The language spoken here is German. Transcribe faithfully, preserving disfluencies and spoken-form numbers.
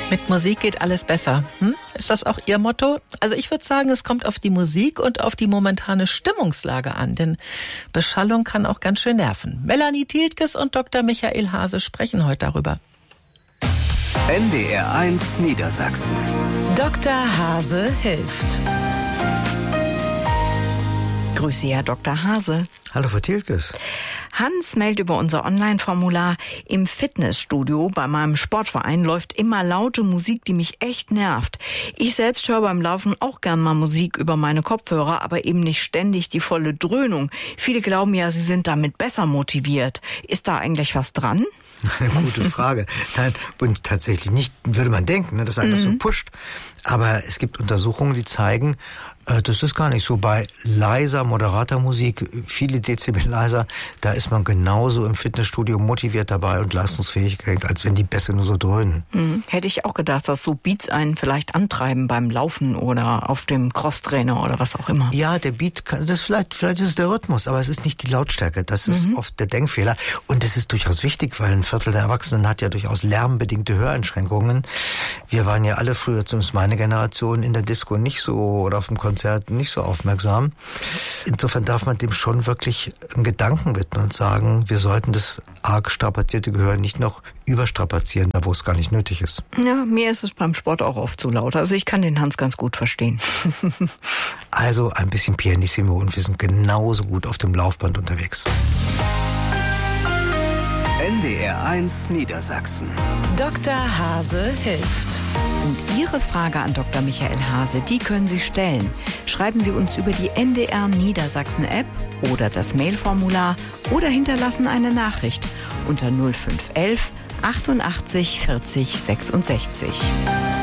Mit Musik geht alles besser. Hm? Ist das auch Ihr Motto? Also ich würde sagen, es kommt auf die Musik und auf die momentane Stimmungslage an, denn Beschallung kann auch ganz schön nerven. Melanie Tieltges und Doktor Michael Hase sprechen heute darüber. N D R eins Niedersachsen. Doktor Hase hilft. Grüße, Herr Doktor Hase. Hallo, Frau Tieltges. Hans meldet über unser Online-Formular, im Fitnessstudio bei meinem Sportverein läuft immer laute Musik, die mich echt nervt. Ich selbst höre beim Laufen auch gern mal Musik über meine Kopfhörer, aber eben nicht ständig die volle Dröhnung. Viele glauben ja, sie sind damit besser motiviert. Ist da eigentlich was dran? Eine gute Frage. Nein, und tatsächlich nicht, würde man denken, dass einer mhm. so pusht. Aber es gibt Untersuchungen, die zeigen, das ist gar nicht so. Bei leiser, moderater Musik, viele Dezibel leiser, da ist man genauso im Fitnessstudio motiviert dabei und leistungsfähig, als wenn die Bässe nur so dröhnen. Hm, hätte ich auch gedacht, dass so Beats einen vielleicht antreiben beim Laufen oder auf dem Crosstrainer oder was auch immer. Ja, der Beat, das ist vielleicht, vielleicht ist es der Rhythmus, aber es ist nicht die Lautstärke. Das ist mhm. oft der Denkfehler. Und es ist durchaus wichtig, weil ein Viertel der Erwachsenen hat ja durchaus lärmbedingte Höreinschränkungen. Wir waren ja alle früher, zumindest meine Generation, in der Disco nicht so oder auf dem Konzert nicht so aufmerksam. Insofern darf man dem schon wirklich einen Gedanken widmen und sagen, wir sollten das arg strapazierte Gehör nicht noch überstrapazieren, da wo es gar nicht nötig ist. Ja, mir ist es beim Sport auch oft zu laut. Also ich kann den Hans ganz gut verstehen. Also ein bisschen Pianissimo und wir sind genauso gut auf dem Laufband unterwegs. N D R eins Niedersachsen. Doktor Hase hilft. Und Ihre Frage an Doktor Michael Hase, die können Sie stellen. Schreiben Sie uns über die N D R Niedersachsen App oder das Mailformular oder hinterlassen eine Nachricht unter null fünf eins eins achtundachtzig vierzig sechsundsechzig.